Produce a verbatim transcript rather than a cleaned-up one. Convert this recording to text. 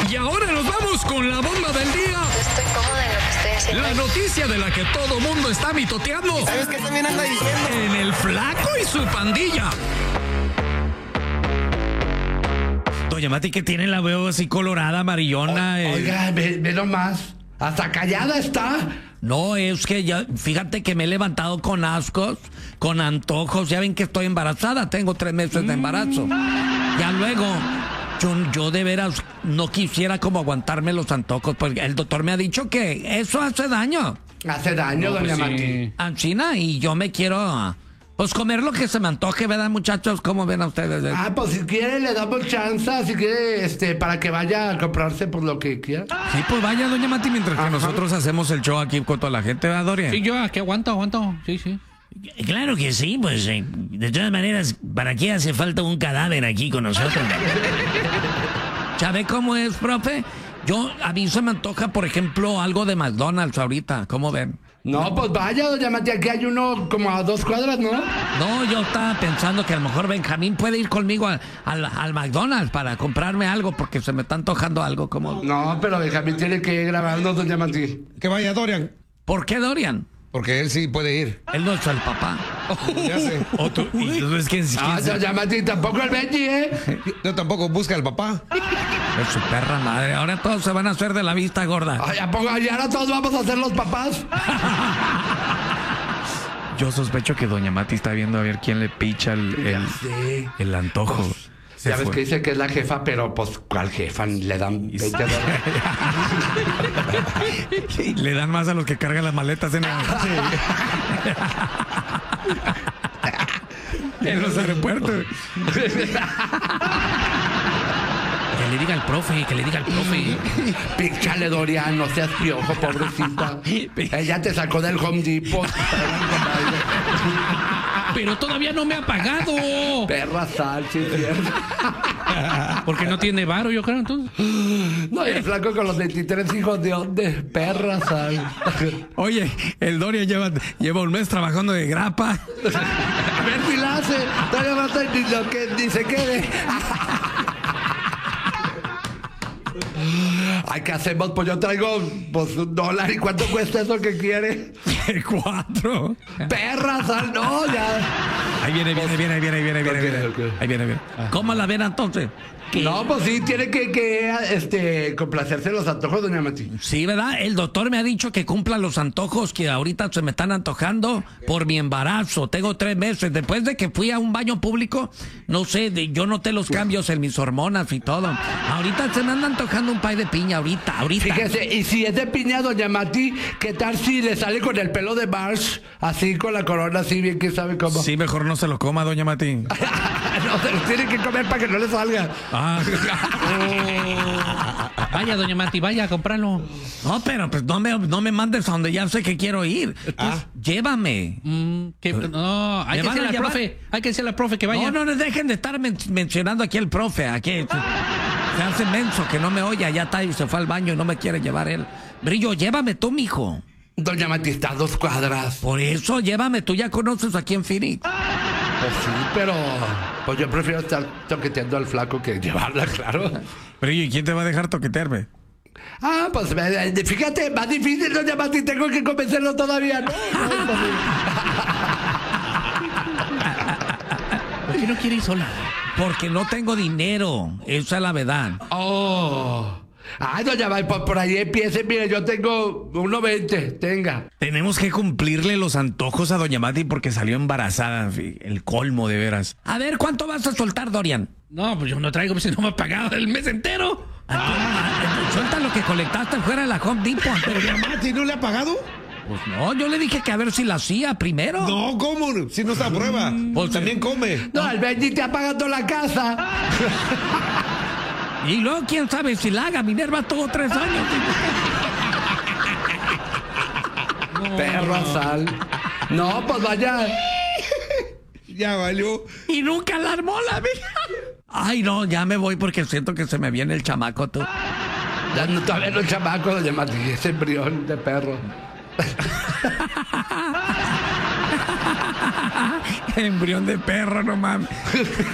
Y ahora nos vamos con la bomba del día. Yo estoy cómoda en lo que estoy haciendo. La noticia de la que todo mundo está mitoteando. ¿Sabes qué también anda diciendo? En el flaco y su pandilla. Doña Mati, que tiene la veo así colorada, amarillona. O, eh. Oiga, ve, ve nomás. Hasta callada está. No, es que ya, fíjate que me he levantado con ascos, con antojos. Ya ven que estoy embarazada, tengo tres meses de embarazo. Ya luego, yo, yo de veras no quisiera como aguantarme los antojos, porque el doctor me ha dicho que eso hace daño. Hace daño, No, doña pues Mati. sí. Ancina, y yo me quiero, pues, comer lo que se me antoje, ¿verdad, muchachos? ¿Cómo ven a ustedes? Ah, pues si quiere le damos chance, si quiere, este, para que vaya a comprarse por lo que quiera. Sí, pues vaya, doña Mati, mientras que Ajá. nosotros hacemos el show aquí con toda la gente, ¿verdad, Dorian? Sí, yo aquí aguanto, aguanto. Sí, sí. Claro que sí, pues eh, de todas maneras, ¿para qué hace falta un cadáver aquí con nosotros? ¿Sabe cómo es, profe? Yo, a mí se me antoja, por ejemplo, algo de McDonald's ahorita, ¿cómo ven? No, pues vaya, doña Mati, aquí hay uno como a dos cuadras, ¿no? No, yo estaba pensando que a lo mejor Benjamín puede ir conmigo a- al, al McDonald's para comprarme algo, porque se me está antojando algo como... No, pero Benjamín tiene que grabarnos, doña Mati. Que vaya Dorian, ¿Por qué, Dorian? porque él sí puede ir. Él no es el papá. Ya sé. O tú, y tú ves quién, quién Ah, doña Mati, tampoco el Benji, ¿eh? Yo tampoco busca al papá. es su perra madre. Ahora todos se van a hacer de la vista gorda. Ay, ¿a poco y ahora todos vamos a ser los papás? Yo sospecho que doña Mati está viendo a ver quién le picha el, el, Sí. el antojo. Se Ya ves fue. que dice que es la jefa, pero pues, ¿cuál jefa? Le dan veinte dólares. Le dan más a los que cargan las maletas en, el- en los aeropuertos. Que le diga al profe, que le diga al profe. Píchale, Dorian, no seas piojo, pobrecita. Ella te sacó del Home Depot. Pero todavía no me ha pagado. Perra sal, sí, es cierto. Porque no tiene varo, yo creo, entonces. No, y el flaco con los veintitrés hijos de dónde. Perra sal. Oye, el Doria lleva, lleva un mes trabajando de grapa. A ver si la hace. Todavía no estoy ni lo que ni se quede. Ay, ¿qué hacemos? Pues yo traigo pues un dólar. ¿Y cuánto cuesta eso que quiere? Cuatro. Perra sal, no, ya. Ahí viene, viene, viene, ahí viene, ahí viene, ahí viene, ahí viene. Ok, ok. Ahí viene, ahí viene. ¿Cómo la ven entonces? No, pues sí, tiene que, que este, complacerse los antojos, doña Mati. Sí, ¿verdad? El doctor me ha dicho que cumpla los antojos que ahorita se me están antojando por mi embarazo. Tengo tres meses. Después de que fui a un baño público, no sé, de- yo noté los cambios en mis hormonas y todo. Ahorita se me anda antojando un pay de piña, ahorita, ahorita. Fíjese, y si es de piña, doña Mati, ¿qué tal si le sale con el pelo de Marsh? Así, con la corona, así, bien que sabe cómo. Sí, mejor no se lo coma, doña Mati. No, se los tiene que comer para que no le salga. Ah. Vaya, doña Mati, vaya a comprarlo. No, pero pues no me, no me mandes a donde ya sé que quiero ir. Pues, llévame. Mm, que- no, hay ¿Me que van a decirle al llevar? profe. Hay que decirle al profe que vaya. No, no, no dejen de estar men- mencionando aquí el profe. Aquí se hace menso que no me oye. Ya está y se fue al baño y no me quiere llevar él. Brillo, llévame tú, mijo. Doña Mati está a dos cuadras. Por eso, llévame. Tú ya conoces aquí en Phoenix. Pues sí, pero pues yo prefiero estar toqueteando al flaco que llevarla, claro. Brillo, ¿y quién te va a dejar toquetearme? Ah, pues eh, fíjate, más difícil, doña Mati, tengo que convencerlo todavía, ¿no? ¿Por qué no quiere ir sola? Porque no tengo dinero. Esa es la verdad. Oh. Ay, doña Mati, pues por ahí empiece, mire, yo tengo uno veinte, tenga. Tenemos que cumplirle los antojos a doña Mati porque salió embarazada. El colmo, de veras. A ver, ¿cuánto vas a soltar, Dorian? No, pues yo no traigo, pues si no me ha pagado el mes entero. Ah, suelta lo que colectaste fuera de la Home Depot. Doña Mati, ¿no le ha pagado? Pues no, yo le dije que a ver si la hacía primero. No, ¿cómo? Si no está a prueba. Pues también come. No, el Benji te ha pagado la casa. Y luego, quién sabe si la haga. Minerva tuvo tres años. Perra sal. No, pues vaya. Ya valió. Y nunca la armó la vieja. Ay, no, ya me voy porque siento que se me viene el chamaco, tú. Ya no, todavía no es chamaco, doña Mati, es embrión de perro. Embrión de perro, no mames.